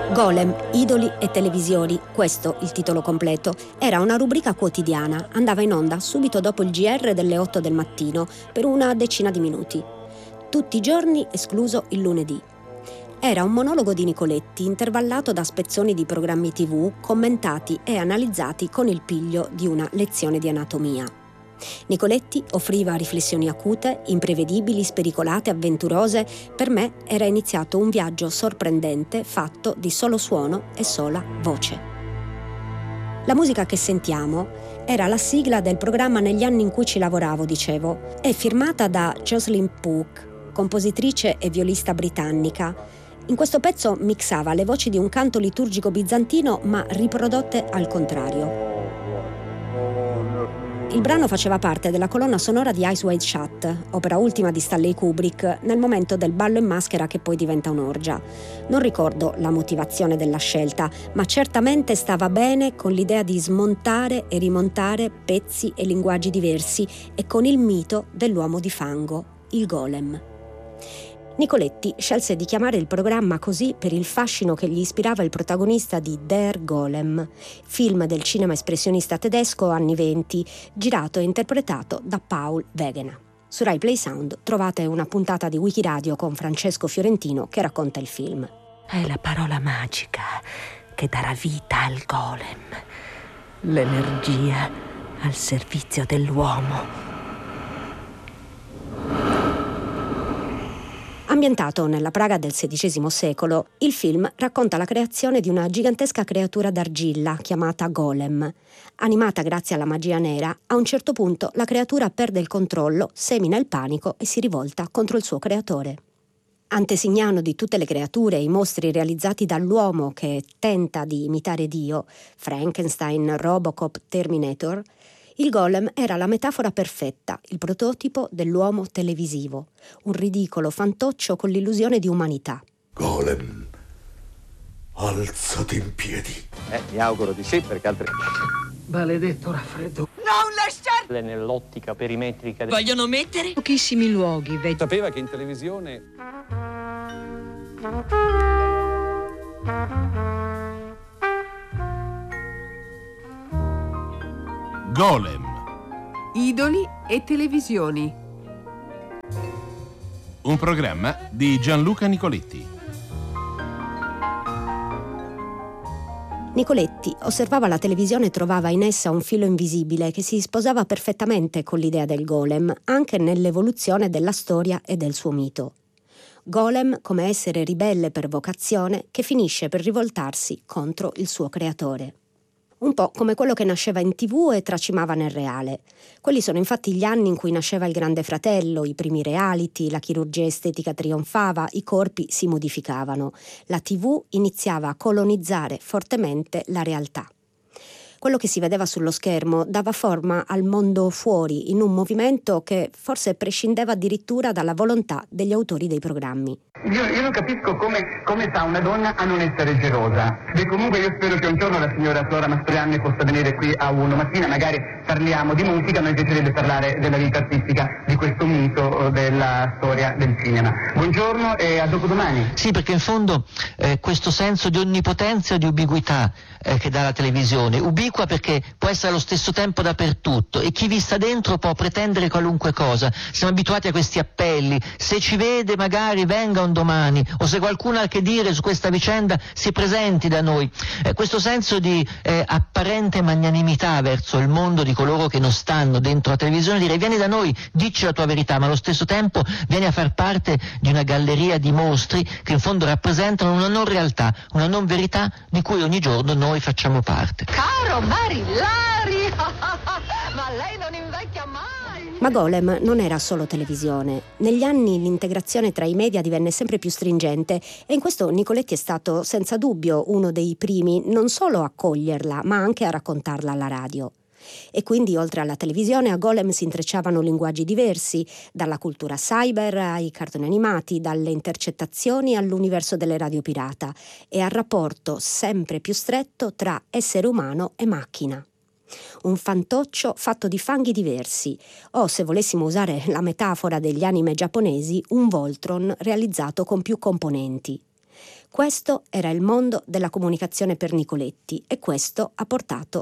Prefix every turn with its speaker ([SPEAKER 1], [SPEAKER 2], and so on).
[SPEAKER 1] Golem, idoli e televisioni, questo il titolo completo. Era una rubrica quotidiana, andava in onda subito dopo il GR delle 8 del mattino per una decina di minuti. Tutti i giorni, escluso il lunedì. Era un monologo di Nicoletti intervallato da spezzoni di programmi TV commentati e analizzati con il piglio di una lezione di anatomia. Nicoletti offriva riflessioni acute, imprevedibili, spericolate, avventurose. Per me era iniziato un viaggio sorprendente fatto di solo suono e sola voce. La musica che sentiamo era la sigla del programma negli anni in cui ci lavoravo, dicevo. È firmata da Jocelyn Pook, compositrice e violista britannica. In questo pezzo mixava le voci di un canto liturgico bizantino ma riprodotte al contrario. Il brano faceva parte della colonna sonora di Eyes Wide Shut, opera ultima di Stanley Kubrick, nel momento del ballo in maschera che poi diventa un'orgia. Non ricordo la motivazione della scelta, ma certamente stava bene con l'idea di smontare e rimontare pezzi e linguaggi diversi e con il mito dell'uomo di fango, il golem. Nicoletti scelse di chiamare il programma così per il fascino che gli ispirava il protagonista di Der Golem, film del cinema espressionista tedesco anni 20, girato e interpretato da Paul Wegener. Su Rai Play Sound trovate una puntata di Wikiradio con Francesco Fiorentino che racconta il film.
[SPEAKER 2] È la parola magica che darà vita al golem, l'energia al servizio dell'uomo.
[SPEAKER 1] Ambientato nella Praga del XVI secolo, il film racconta la creazione di una gigantesca creatura d'argilla chiamata Golem. Animata grazie alla magia nera, a un certo punto la creatura perde il controllo, semina il panico e si rivolta contro il suo creatore. Antesignano di tutte le creature e i mostri realizzati dall'uomo che tenta di imitare Dio, Frankenstein, Robocop, Terminator, il golem era la metafora perfetta, il prototipo dell'uomo televisivo, un ridicolo fantoccio con l'illusione di umanità.
[SPEAKER 3] Golem, alzati in piedi.
[SPEAKER 4] Mi auguro di sì, perché altri...
[SPEAKER 5] Maledetto raffreddo.
[SPEAKER 6] Non lasciarle!
[SPEAKER 4] Nell'ottica perimetrica...
[SPEAKER 6] Vogliono mettere?
[SPEAKER 7] Pochissimi luoghi,
[SPEAKER 4] Sapeva che in televisione...
[SPEAKER 8] Golem.
[SPEAKER 7] idoli e televisioni.
[SPEAKER 8] Un programma di Gianluca Nicoletti.
[SPEAKER 1] Nicoletti osservava la televisione e trovava in essa un filo invisibile che si sposava perfettamente con l'idea del golem, anche nell'evoluzione della storia e del suo mito. Golem come essere ribelle per vocazione che finisce per rivoltarsi contro il suo creatore. Un po' come quello che nasceva in TV e tracimava nel reale. Quelli sono infatti gli anni in cui nasceva il Grande Fratello, i primi reality, la chirurgia estetica trionfava, i corpi si modificavano. La TV iniziava a colonizzare fortemente la realtà. Quello che si vedeva sullo schermo dava forma al mondo fuori in un movimento che forse prescindeva addirittura dalla volontà degli autori dei programmi.
[SPEAKER 9] Io non capisco come fa una donna a non essere gelosa. E comunque io spero che un giorno la signora Flora Mastroianni possa venire qui a Uno Mattina, magari parliamo di musica, a noi piacerebbe parlare della vita artistica, di questo mito della storia del cinema. Buongiorno e a dopodomani.
[SPEAKER 10] Sì, perché in fondo questo senso di onnipotenza e di ubiquità che dà la televisione, ubiqua perché può essere allo stesso tempo dappertutto e chi vi sta dentro può pretendere qualunque cosa. Siamo abituati a questi appelli, se ci vede magari venga un domani, o se qualcuno ha che dire su questa vicenda si presenti da noi. Questo senso di apparente magnanimità verso il mondo di coloro che non stanno dentro la televisione, dire vieni da noi, dici la tua verità, ma allo stesso tempo vieni a far parte di una galleria di mostri che in fondo rappresentano una non realtà, una non verità di cui ogni giorno noi facciamo parte.
[SPEAKER 6] Caro Marillari! Ma lei non invecchia mai!
[SPEAKER 1] Ma Golem non era solo televisione. Negli anni l'integrazione tra i media divenne sempre più stringente e in questo Nicoletti è stato senza dubbio uno dei primi non solo a coglierla, ma anche a raccontarla alla radio. E quindi oltre alla televisione a Golem si intrecciavano linguaggi diversi, dalla cultura cyber ai cartoni animati, dalle intercettazioni all'universo delle radio pirata e al rapporto sempre più stretto tra essere umano e macchina. Un fantoccio fatto di fanghi diversi, o se volessimo usare la metafora degli anime giapponesi, un Voltron realizzato con più componenti. Questo era il mondo della comunicazione per Nicoletti e questo ha portato